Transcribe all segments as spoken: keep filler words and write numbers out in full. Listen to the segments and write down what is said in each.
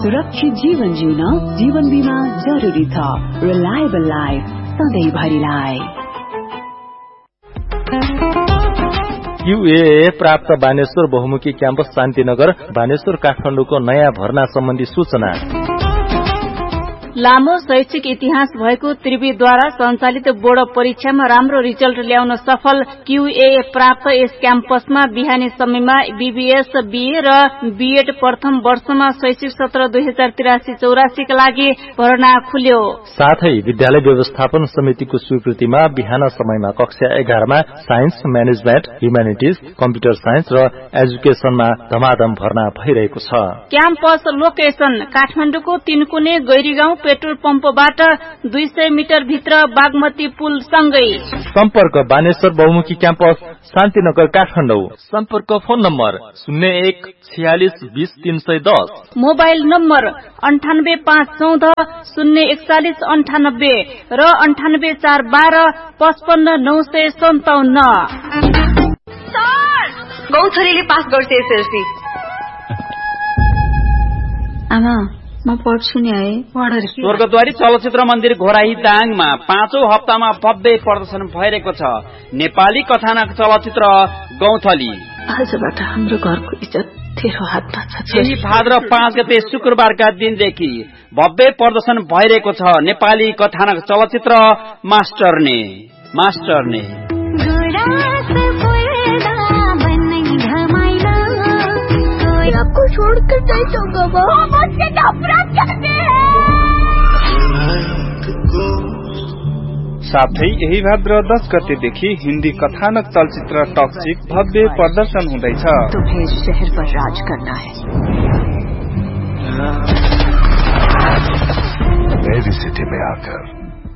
सुरक्षित जीवन जिउन जीवन बीमा जरुरी छ। Reliable life सधैँभरिलाई। क्यूए प्राप्त बानेश्वर बहुमुखी क्याम्पस शान्तिनगर बानेश्वर काठमाडौँको नयाँ भर्ना सम्बन्धी सूचना। लामो शैक्षिक इतिहास भएको त्रिवीद्वारा सञ्चालित बोर्ड परीक्षामा राम्रो रिजल्ट ल्याउन सफल क्यूए प्राप्त यस क्याम्पसमा बिहानी समयमा बीबीएस बीए र बीएड प्रथम वर्षमा शैक्षिक सत्र दुई हजार त्रियासी चौरासीका लागि भर्ना खुल्यो। साथै विद्यालय व्यवस्थापन समितिको स्वीकृतिमा बिहान समयमा कक्षा एघारमा science management humanities computer science र एजुकेशनमा धमाधम भर्ना भइरहेको छ। क्याम्पस लोकेशन काठमाडौँको तीनकुने गैरीगाउँ पेट्रोल पम्पबाट दुई सय मिटर भित्र बागमती पुल सँगै। सम्पर्क बानेश्वर बहुमुखी क्याम्पस शान्तिनगर काठमाडौँ। सम्पर्क फोन नम्बर शून्य एक छयालिस बीस तीन सय दस। मोबाइल नम्बर अन्ठानब्बे पाँच चौध शून्य एकचालिस अन्ठानब्बे र अन्ठानब्बे चार बाह्र पचपन्न नौ सय सन्ताउन्न। गौछरीले पास गर्छ एसएलसी। आमा म पढ्छु नि है। स्वर्गद्वारी चलचित्र मन्दिर घोराही दाङमा पाँचौं हप्तामा भव्य प्रदर्शन भइरहेको छ। नेपाली कथानक चलचित्र गौथली। आजबाट हाम्रो घरको इज्जत तेरो हातमा छ। यही भाद्र पाँच गते शुक्रबारका दिनदेखि भव्य प्रदर्शन भइरहेको छ नेपाली कथानक चलचित्र मास्टरने मास्टरने। आपको छोड़कर नहीं जाऊंगा वो मुझसे नफरत करते हैं। साथै यही भाद्र दस गतेदेखि हिन्दी कथानक चलचित्र टक्सिक भव्य प्रदर्शन हुँदैछ। तुम्हें शहर पर राज करना है। मेरी सिटी में आकर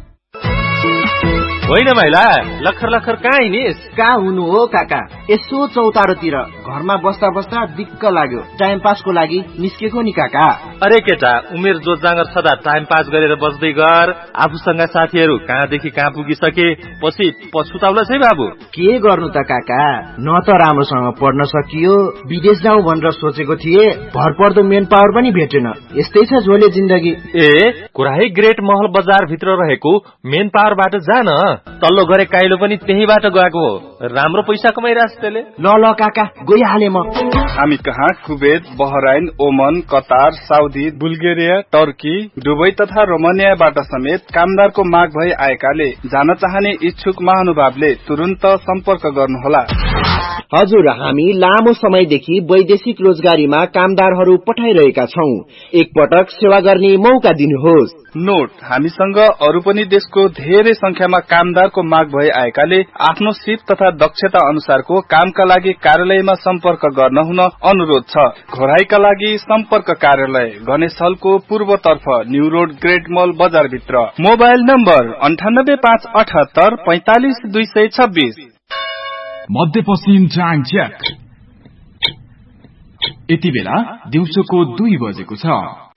होइन महिला लखर लखर कहाँ हिँडिस? कहाँ हुनु हो काका, यसो चौतारोतिर घरमा बस्दा बस्दा दिक्क लाग्यो। टाइम पासको लागि निस्केको नि काका। अरे केटा उमेर जोत जाँगर छदा टाइम पास गरेर बस्दै गर। आफूसँग साथीहरू कहाँदेखि कहाँ पुगिसके पछि पछुताउला छै बाबु। के गर्नु त काका, न त राम्रोसँग पढ्न सकियो, विदेश जाउँ भनेर सोचेको थिए, भरपर्दो मेन पावर पनि भेटेन। यस्तै छ झोले जिन्दगी। ए कुराही ग्रेट महल बजार भित्र रहेको मेन पावरबाट जान। तल्लो गरे काइलो पनि त्यहीबाट गएको हो। राम्रो पैसा कमाइरहेछ त्यसले। ल ल काका गइहाले म। हामी कहाँ कुवेत, बहराइन, ओमन, Qatar, Saudi, Bulgaria, Turkey, Dubai तथा रोमानियाबाट समेत कामदारको माग भई आएकाले जान चाहने इच्छुक महानुभावले तुरुन्त सम्पर्क गर्नुहोला। हजुर, हामी लामो समयदेखि वैदेशिक रोजगारीमा कामदारहरू पठाइरहेका छौं। एकपटक सेवा गर्ने मौका दिनुहोस्। नोट, हामीसँग अरू पनि देशको धेरै संख्यामा कामदारको माग भई आएकाले आफ्नो सिप तथा दक्षता अनुसारको कामका लागि कार्यालयमा सम्पर्क गर्न हुन अनुरोध छ। घोराईका लागि सम्पर्क कार्यालय गणेश हलको पूर्वतर्फ न्यू रोड ग्रेट मल बजार भित्र। मोबाइल नम्बर अन्ठानब्बे पाँच अठहत्तर पैंतालिस दुई सय छब्बीस। मध्यपश्चिम टाइम चेक। यति बेला दिउँसोको दुई बजेको छ।